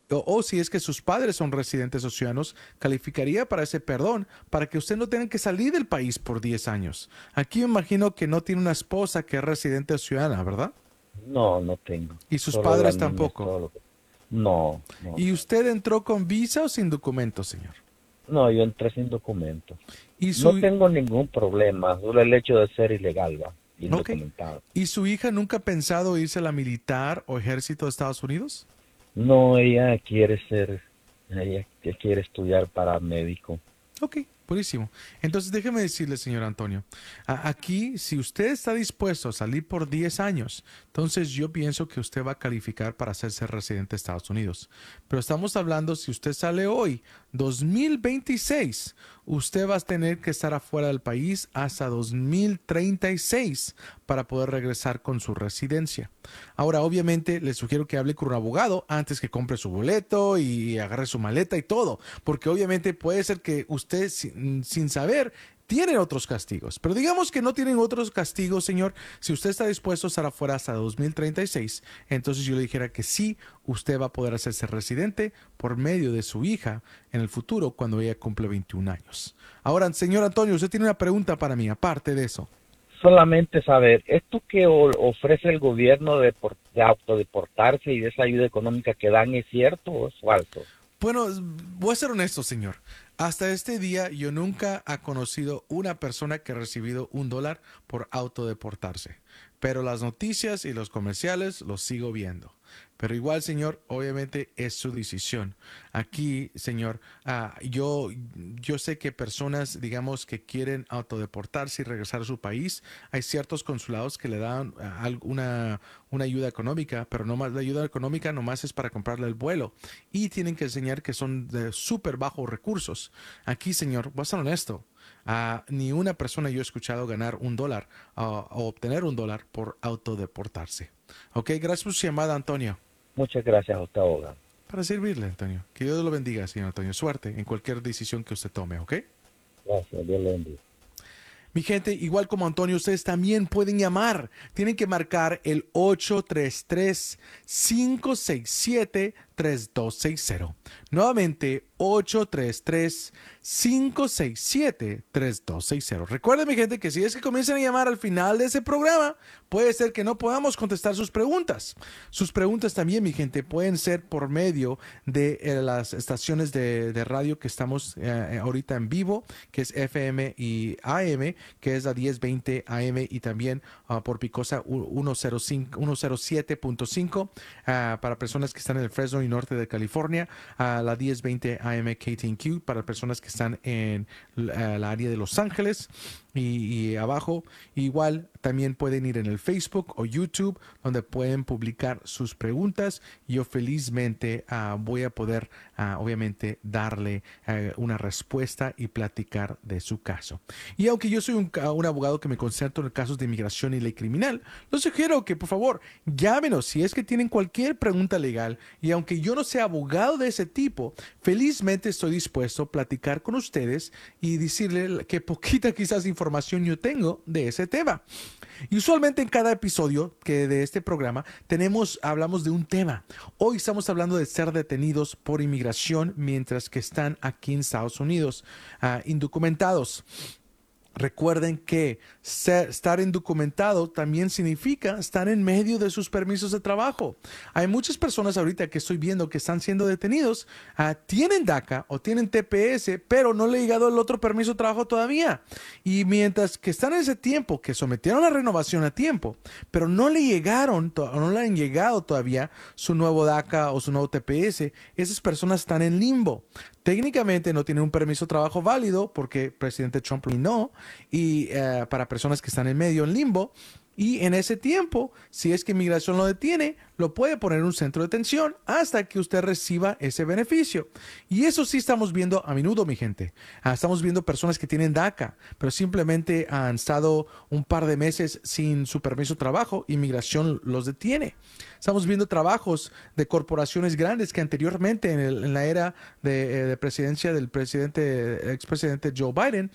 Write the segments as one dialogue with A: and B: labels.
A: o si es que sus padres son residentes o ciudadanos, calificaría para ese perdón, para que usted no tenga que salir del país por 10 años. Aquí me imagino que no tiene una esposa que es residente o ciudadana, ¿verdad?
B: No, no tengo.
A: Y sus
B: Solo la
A: padres
B: niña es
A: tampoco.
B: todo lo que... No, no,
A: ¿Y
B: no.
A: usted entró con visa o sin documentos, señor?
B: No, yo entré sin documentos.
A: ¿Y
B: No
A: su,
B: tengo ningún problema, solo el hecho de ser ilegal, va,
A: ok.
B: indocumentado.
A: ¿Y su hija nunca ha pensado irse a la militar o ejército de Estados Unidos?
B: No, ella que quiere estudiar para médico.
A: Ok, buenísimo. Entonces déjeme decirle, señor Antonio, aquí si usted está dispuesto a salir por 10 años, entonces yo pienso que usted va a calificar para hacerse residente de Estados Unidos. Pero estamos hablando, si usted sale hoy, 2026, usted va a tener que estar afuera del país hasta 2036 para poder regresar con su residencia. Ahora, obviamente, le sugiero que hable con un abogado antes que compre su boleto y agarre su maleta y todo, porque obviamente puede ser que usted sin saber tiene otros castigos. Pero digamos que no tienen otros castigos, señor. Si usted está dispuesto a estar afuera hasta 2036, entonces yo le dijera que sí, usted va a poder hacerse residente por medio de su hija en el futuro cuando ella cumple 21 años. Ahora, señor Antonio, usted tiene una pregunta para mí, aparte de eso.
B: Solamente saber, ¿esto que ofrece el gobierno de autodeportarse y de esa ayuda económica que dan es cierto o es falso?
A: Bueno, voy a ser honesto, señor. Hasta este día yo nunca he conocido una persona que ha recibido $1 por autodeportarse. Pero las noticias y los comerciales los sigo viendo. Pero igual, señor, obviamente es su decisión. Aquí, señor, yo sé que personas, digamos, que quieren autodeportarse y regresar a su país, hay ciertos consulados que le dan una ayuda económica, pero no más, la ayuda económica nomás es para comprarle el vuelo y tienen que enseñar que son de súper bajos recursos. Aquí, señor, voy a ser honesto. Ni una persona yo he escuchado ganar $1 o obtener $1 por autodeportarse. Ok, gracias por su llamada, Antonio.
B: Muchas gracias a usted, abogado.
A: Para servirle, Antonio. Que Dios lo bendiga, señor Antonio. Suerte en cualquier decisión que usted tome, ¿ok?
B: Gracias, Dios le bendiga.
A: Mi gente, igual como Antonio, ustedes también pueden llamar. Tienen que marcar el 833-567-3260. Nuevamente, 833-567-3260. Recuerden, mi gente, que si es que comienzan a llamar al final de ese programa, puede ser que no podamos contestar sus preguntas. Sus preguntas también, mi gente, pueden ser por medio de las estaciones de radio que estamos ahorita en vivo, que es FM y AM, que es la 1020 AM y también por Picosa 107.5 para personas que están en el Fresno y norte de California, la 1020 AM KTNQ para personas que están en la área de Los Ángeles y abajo. Igual también pueden ir en el Facebook o YouTube donde pueden publicar sus preguntas. Yo felizmente voy a poder obviamente darle una respuesta y platicar de su caso. Y aunque yo soy un abogado que me concentro en casos de inmigración y ley criminal, les sugiero que por favor llámenos si es que tienen cualquier pregunta legal y aunque yo no sea abogado de ese tipo, felizmente estoy dispuesto a platicar con ustedes y decirle que poquita quizás información yo tengo de ese tema. Y usualmente en cada episodio que de este programa hablamos de un tema. Hoy estamos hablando de ser detenidos por inmigración mientras que están aquí en Estados Unidos, indocumentados. Recuerden que estar indocumentado también significa estar en medio de sus permisos de trabajo. Hay muchas personas ahorita que estoy viendo que están siendo detenidos, tienen DACA o tienen TPS, pero no le ha llegado el otro permiso de trabajo todavía. Y mientras que están en ese tiempo, que sometieron la renovación a tiempo, pero no no le han llegado todavía su nuevo DACA o su nuevo TPS, esas personas están en limbo. Técnicamente no tienen un permiso de trabajo válido porque el presidente Trump lo no y para personas que están en medio en limbo y en ese tiempo, si es que inmigración lo detiene, lo puede poner en un centro de detención hasta que usted reciba ese beneficio. Y eso sí estamos viendo a menudo, mi gente. Estamos viendo personas que tienen DACA, pero simplemente han estado un par de meses sin su permiso de trabajo, inmigración los detiene. Estamos viendo trabajos de corporaciones grandes que anteriormente en la era de presidencia del expresidente Joe Biden,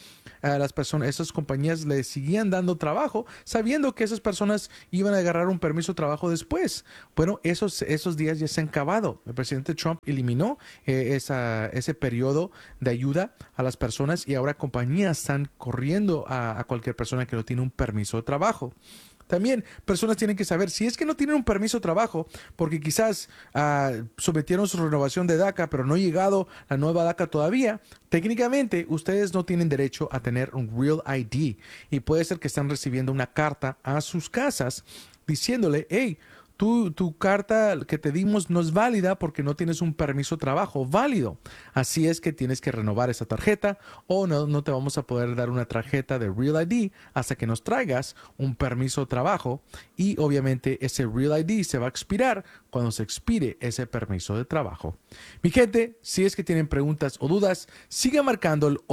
A: esas compañías le seguían dando trabajo sabiendo que esas personas iban a agarrar un permiso de trabajo después. Bueno, esos días ya se han acabado. El presidente Trump eliminó ese periodo de ayuda a las personas y ahora compañías están corriendo a cualquier persona que no tiene un permiso de trabajo. También personas tienen que saber si es que no tienen un permiso de trabajo porque quizás sometieron su renovación de DACA pero no ha llegado la nueva DACA todavía. Técnicamente ustedes no tienen derecho a tener un Real ID y puede ser que están recibiendo una carta a sus casas diciéndole, hey, tu carta que te dimos no es válida porque no tienes un permiso de trabajo válido. Así es que tienes que renovar esa tarjeta o no te vamos a poder dar una tarjeta de Real ID hasta que nos traigas un permiso de trabajo y obviamente ese Real ID se va a expirar cuando se expire ese permiso de trabajo. Mi gente, si es que tienen preguntas o dudas, sigan marcando el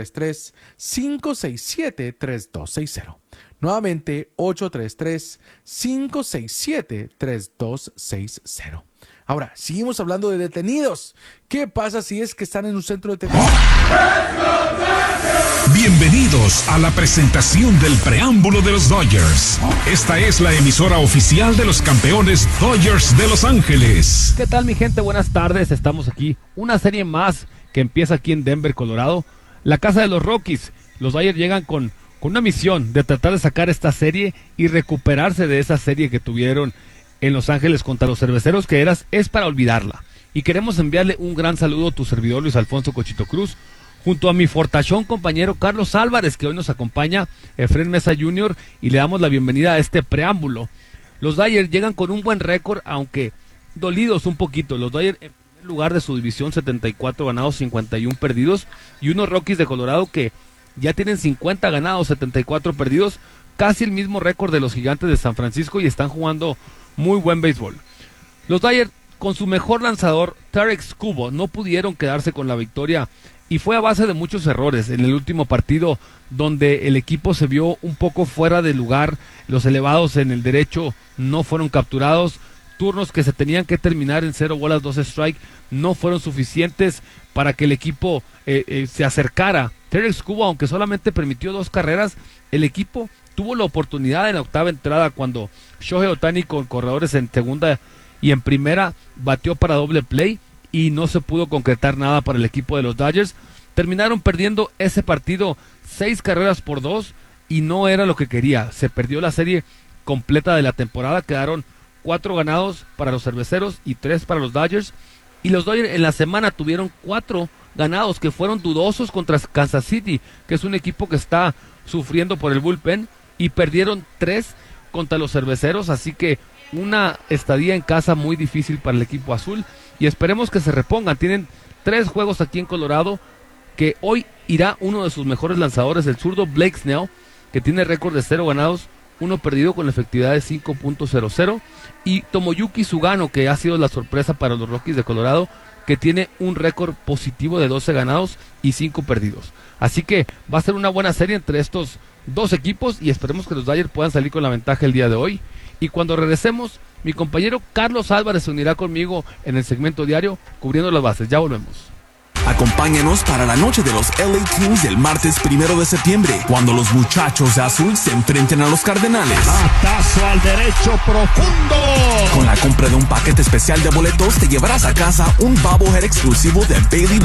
A: 833-567-3260. Nuevamente, 833-567-3260. Ahora, seguimos hablando de detenidos. ¿Qué pasa si es que están en un centro de detención?
C: Bienvenidos a la presentación del preámbulo de los Dodgers. Esta es la emisora oficial de los campeones Dodgers de Los Ángeles.
D: ¿Qué tal, mi gente? Buenas tardes. Estamos aquí. Una serie más que empieza aquí en Denver, Colorado. La casa de los Rockies. Los Dodgers llegan con una misión de tratar de sacar esta serie y recuperarse de esa serie que tuvieron en Los Ángeles contra los Cerveceros, que es para olvidarla. Y queremos enviarle un gran saludo a tu servidor Luis Alfonso Cochito Cruz, junto a mi fortachón compañero Carlos Álvarez, que hoy nos acompaña, Efren Mesa Jr., y le damos la bienvenida a este preámbulo. Los Dodgers llegan con un buen récord, aunque dolidos un poquito. Los Dodgers en primer lugar de su división, 74 ganados, 51 perdidos, y unos Rockies de Colorado que ya tienen 50 ganados, 74 perdidos, casi el mismo récord de los Gigantes de San Francisco, y están jugando muy buen béisbol. Los Dodgers, con su mejor lanzador, Tarik Skubal, no pudieron quedarse con la victoria, y fue a base de muchos errores en el último partido, donde el equipo se vio un poco fuera de lugar. Los elevados en el derecho no fueron capturados, turnos que se tenían que terminar en 0 bolas, 2 strike, no fueron suficientes para que el equipo se acercara. Tarik Skubal, aunque solamente permitió 2 carreras, el equipo tuvo la oportunidad en la octava entrada cuando Shohei Ohtani, con corredores en segunda y en primera, batió para doble play y no se pudo concretar nada para el equipo de los Dodgers. Terminaron perdiendo ese partido 6 carreras por 2 y no era lo que quería. Se perdió la serie completa de la temporada. Quedaron 4 ganados para los Cerveceros y 3 para los Dodgers. Y los Dodgers en la semana tuvieron 4 ganados que fueron dudosos contra Kansas City, que es un equipo que está sufriendo por el bullpen, y perdieron 3 contra los Cerveceros, así que una estadía en casa muy difícil para el equipo azul, y esperemos que se repongan. Tienen 3 juegos aquí en Colorado, que hoy irá uno de sus mejores lanzadores, el zurdo Blake Snell, que tiene récord de 0 ganados, 1 perdido con efectividad de 5.00, y Tomoyuki Sugano, que ha sido la sorpresa para los Rockies de Colorado, que tiene un récord positivo de 12 ganados y 5 perdidos. Así que va a ser una buena serie entre estos 2 equipos y esperemos que los Dodgers puedan salir con la ventaja el día de hoy. Y cuando regresemos, mi compañero Carlos Álvarez se unirá conmigo en el segmento diario cubriendo las bases. Ya volvemos.
E: Acompáñanos para la noche de los LA Kings el martes 1 de septiembre, cuando los muchachos de azul se enfrenten a los Cardenales.
C: Batazo al derecho profundo.
E: Con la compra de un paquete especial de boletos, te llevarás a casa un bobblehead exclusivo de Bailey